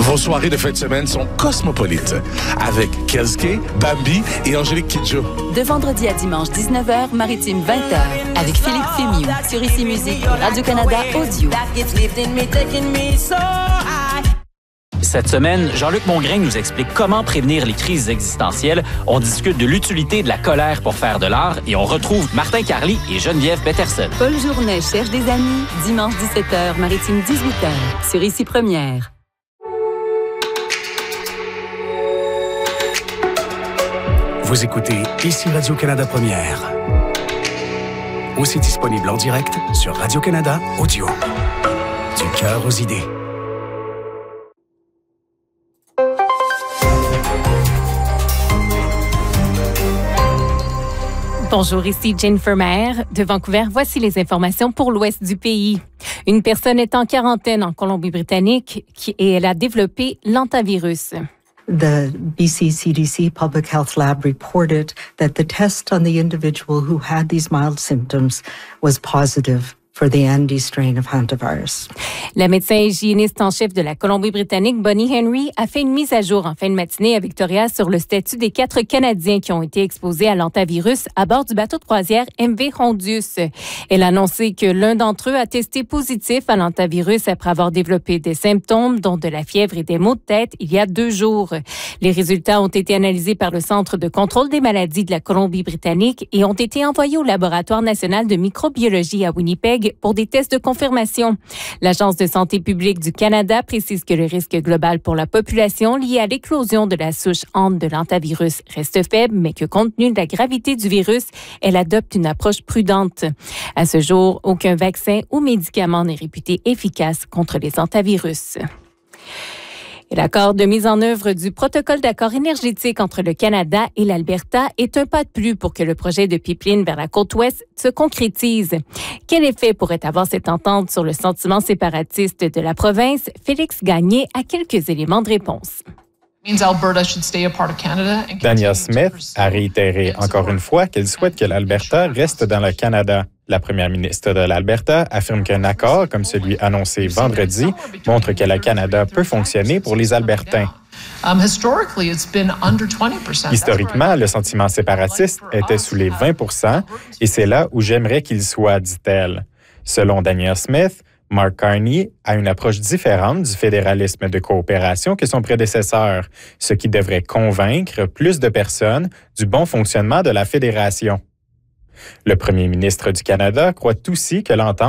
Vos soirées de fin de semaine sont cosmopolites, avec Kelske, Bambi et Angélique Kidjo. De vendredi à dimanche, 19h, Maritime 20h, avec Philippe Fémieux, sur Ici Musique, Radio-Canada Audio. Cette semaine, Jean-Luc Mongrain nous explique comment prévenir les crises existentielles. On discute de l'utilité de la colère pour faire de l'art et on retrouve Martin Carly et Geneviève Peterson. Paul Journet cherche des amis, dimanche 17h, Maritime 18h, sur Ici Première. Vous écoutez Ici Radio-Canada Première. Aussi disponible en direct sur Radio-Canada Audio. Du cœur aux idées. Bonjour, ici Jennifer Maher de Vancouver. Voici les informations pour l'ouest du pays. Une personne est en quarantaine en Colombie-Britannique et elle a développé l'hantavirus. The BC CDC Public Health Lab reported that the test on the individual who had these mild symptoms was positive for the Andes strain of hantavirus. La médecin hygiéniste en chef de la Colombie-Britannique, Bonnie Henry, a fait une mise à jour en fin de matinée à Victoria sur le statut des 4 Canadiens qui ont été exposés à l'hantavirus à bord du bateau de croisière MV Hondius. Elle a annoncé que l'un d'entre eux a testé positif à l'hantavirus après avoir développé des symptômes, dont de la fièvre et des maux de tête, il y a 2 jours. Les résultats ont été analysés par le Centre de contrôle des maladies de la Colombie-Britannique et ont été envoyés au Laboratoire national de microbiologie à Winnipeg pour des tests de confirmation. L'Agence de santé publique du Canada précise que le risque global pour la population lié à l'éclosion de la souche Ant de l'hantavirus reste faible, mais que compte tenu de la gravité du virus, elle adopte une approche prudente. À ce jour, aucun vaccin ou médicament n'est réputé efficace contre les hantavirus. Et l'accord de mise en œuvre du protocole d'accord énergétique entre le Canada et l'Alberta est un pas de plus pour que le projet de pipeline vers la côte ouest se concrétise. Quel effet pourrait avoir cette entente sur le sentiment séparatiste de la province? Félix Gagné a quelques éléments de réponse. Danielle Smith a réitéré encore une fois qu'elle souhaite que l'Alberta reste dans le Canada. La première ministre de l'Alberta affirme qu'un accord comme celui annoncé vendredi montre que le Canada peut fonctionner pour les Albertains. Historiquement, le sentiment séparatiste était sous les 20 % et c'est là où j'aimerais qu'il soit, dit-elle. Selon Danielle Smith, Mark Carney a une approche différente du fédéralisme de coopération que son prédécesseur, ce qui devrait convaincre plus de personnes du bon fonctionnement de la fédération. Le premier ministre du Canada croit aussi que l'entente